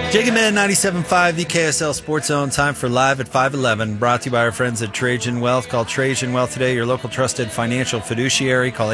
Jacob Man 97.5, the KSL Sports Zone. Time for Live at 511. Brought to you by our friends at Trajan Wealth. Call Trajan Wealth today, your local trusted financial fiduciary. Call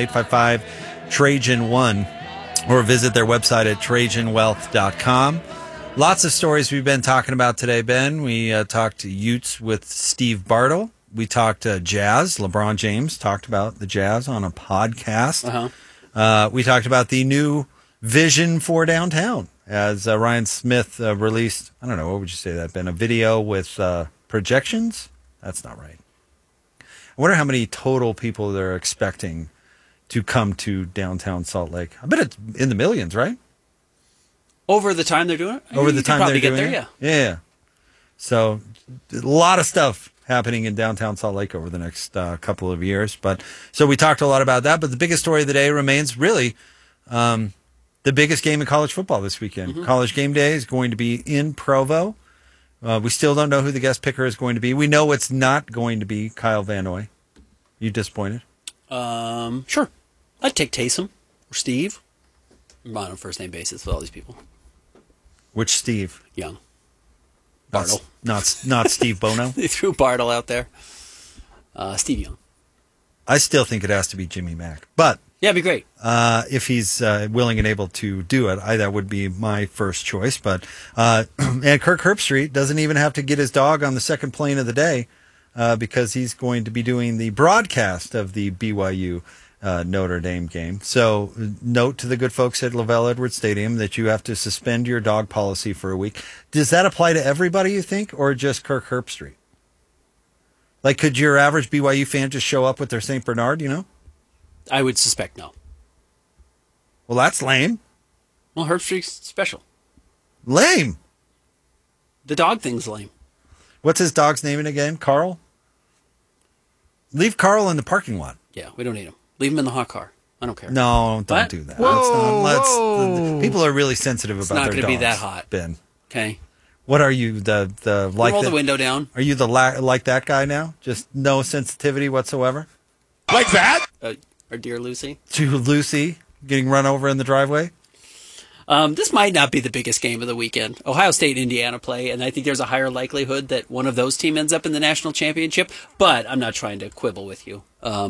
855-TRAJAN1 or visit their website at TrajanWealth.com. Lots of stories we've been talking about today, Ben. We talked Utes with Steve Bartle. We talked Jazz. LeBron James talked about the Jazz on a podcast. We talked about the new vision for downtown. As Ryan Smith released, I don't know, what would you say that, Ben? A video with projections? That's not right. I wonder how many total people they're expecting to come to downtown Salt Lake. I bet it's in the millions, right? Over the time they're doing it? Over the time they're doing it? Yeah. So, a lot of stuff happening in downtown Salt Lake over the next couple of years. So we talked a lot about that, but the biggest story of the day remains really the biggest game in college football this weekend. Mm-hmm. College game day is going to be in Provo. We still don't know who the guest picker is going to be. We know it's not going to be Kyle Van Noy. You disappointed? Sure. I'd take Taysom or Steve. I'm on a first-name basis with all these people. Which Steve? Young. Bartle. Not Steve Bono? They threw Bartle out there. Steve Young. I still think it has to be Jimmy Mack. But yeah, it'd be great. If he's willing and able to do it, that would be my first choice. But and Kirk Herbstreit doesn't even have to get his dog on the second plane of the day because he's going to be doing the broadcast of the BYU Notre Dame game. So note to the good folks at LaVell Edwards Stadium that you have to suspend your dog policy for a week. Does that apply to everybody, you think, or just Kirk Herbstreit? Like, could your average BYU fan just show up with their St. Bernard, I would suspect no. Well, that's lame. Well, Herbstreit's special. Lame? The dog thing's lame. What's his dog's name again? Carl? Leave Carl in the parking lot. Yeah, we don't need him. Leave him in the hot car. I don't care. No, don't do that. Whoa. People are really sensitive about their dogs. It's not going to be that hot. Ben. Okay. What are you, roll the window down. Are you like that guy now? Just no sensitivity whatsoever? Like that? Our dear Lucy. To Lucy getting run over in the driveway? This might not be the biggest game of the weekend. Ohio State, Indiana play, and I think there's a higher likelihood that one of those teams ends up in the national championship, but I'm not trying to quibble with you.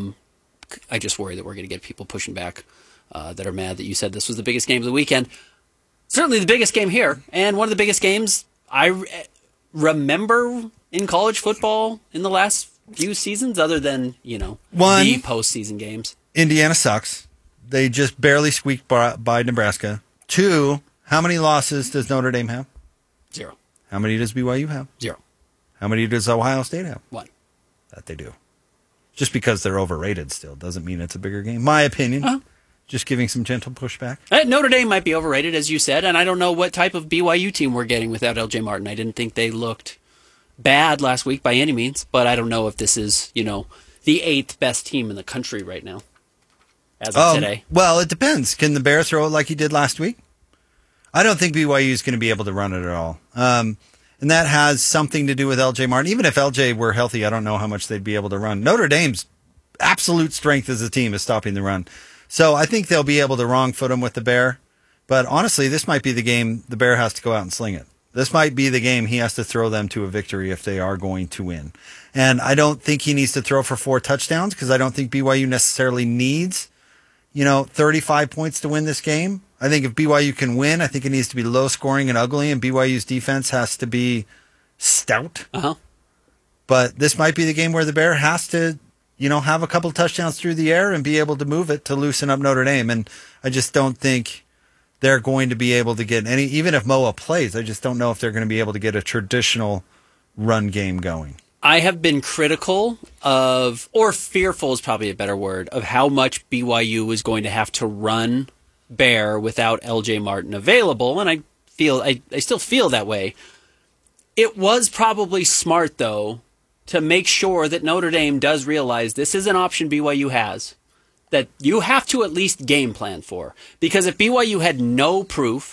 I just worry that we're going to get people pushing back that are mad that you said this was the biggest game of the weekend. Certainly the biggest game here, and one of the biggest games I remember in college football in the last few seasons, other than, the postseason games. Indiana sucks. They just barely squeaked by Nebraska. 2, how many losses does Notre Dame have? 0. How many does BYU have? 0. How many does Ohio State have? 1. That they do. Just because they're overrated still doesn't mean it's a bigger game. My opinion. Uh-huh. Just giving some gentle pushback. Notre Dame might be overrated, as you said, and I don't know what type of BYU team we're getting without L.J. Martin. I didn't think they looked bad last week by any means, but I don't know if this is, the 8th best team in the country right now, as of today. Well, it depends. Can the Bear throw it like he did last week? I don't think BYU is going to be able to run it at all. And that has something to do with L.J. Martin. Even if L.J. were healthy, I don't know how much they'd be able to run. Notre Dame's absolute strength as a team is stopping the run. So I think they'll be able to wrong foot him with the Bear. But honestly, this might be the game the Bear has to go out and sling it. This might be the game he has to throw them to a victory if they are going to win. And I don't think he needs to throw for 4 touchdowns because I don't think BYU necessarily needs, 35 points to win this game. I think if BYU can win, I think it needs to be low scoring and ugly, and BYU's defense has to be stout. Uh-huh. But this might be the game where the Bear has to, have a couple of touchdowns through the air and be able to move it to loosen up Notre Dame. And I just don't think they're going to be able to get any, even if Moa plays, I just don't know if they're going to be able to get a traditional run game going. I have been critical of, or fearful is probably a better word, of how much BYU was going to have to run Bear without L.J. Martin available, and I still feel that way. It was probably smart, though, to make sure that Notre Dame does realize this is an option BYU has that you have to at least game plan for. Because if BYU had no proof